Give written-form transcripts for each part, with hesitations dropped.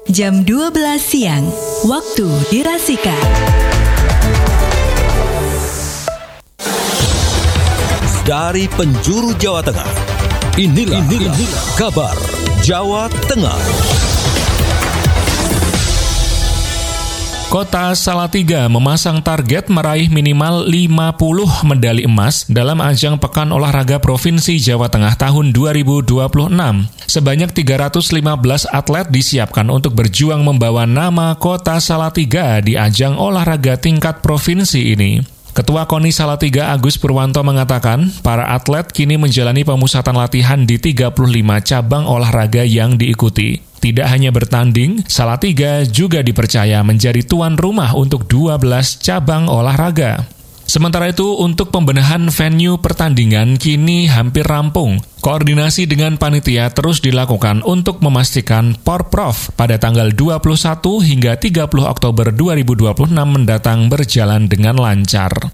jam 12 siang, waktu dirasika. Dari penjuru Jawa Tengah, inilah kabar Jawa Tengah. Kota Salatiga memasang target meraih minimal 50 medali emas dalam ajang Pekan Olahraga Provinsi Jawa Tengah tahun 2026. Sebanyak 315 atlet disiapkan untuk berjuang membawa nama Kota Salatiga di ajang olahraga tingkat provinsi ini. Ketua KONI Salatiga Agus Purwanto mengatakan, para atlet kini menjalani pemusatan latihan di 35 cabang olahraga yang diikuti. Tidak hanya bertanding, Salatiga juga dipercaya menjadi tuan rumah untuk 12 cabang olahraga. Sementara itu, untuk pembenahan venue pertandingan kini hampir rampung. Koordinasi dengan panitia terus dilakukan untuk memastikan Porprov pada tanggal 21 hingga 30 Oktober 2026 mendatang berjalan dengan lancar.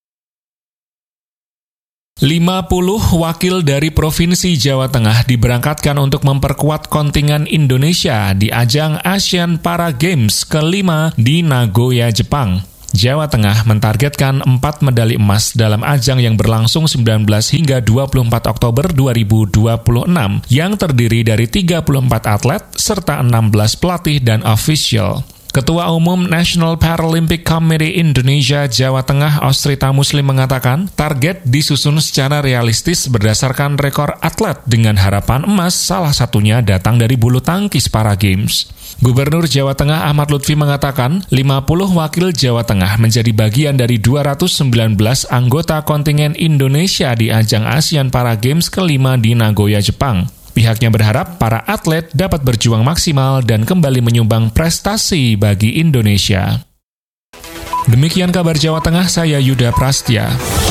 50 wakil dari Provinsi Jawa Tengah diberangkatkan untuk memperkuat kontingen Indonesia di ajang Asian Para Games ke-5 di Nagoya, Jepang. Jawa Tengah mentargetkan 4 medali emas dalam ajang yang berlangsung 19 hingga 24 Oktober 2026 yang terdiri dari 34 atlet serta 16 pelatih dan ofisial. Ketua Umum National Paralympic Committee Indonesia Jawa Tengah Austrita Muslim mengatakan target disusun secara realistis berdasarkan rekor atlet dengan harapan emas salah satunya datang dari bulu tangkis para games. Gubernur Jawa Tengah Ahmad Lutfi mengatakan 50 wakil Jawa Tengah menjadi bagian dari 219 anggota kontingen Indonesia di ajang ASEAN Para Games ke-5 di Nagoya, Jepang. Pihaknya berharap para atlet dapat berjuang maksimal dan kembali menyumbang prestasi bagi Indonesia. Demikian kabar Jawa Tengah, saya Yuda Prastya.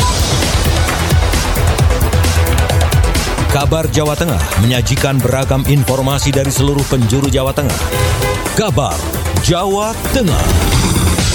Kabar Jawa Tengah menyajikan beragam informasi dari seluruh penjuru Jawa Tengah. Kabar Jawa Tengah.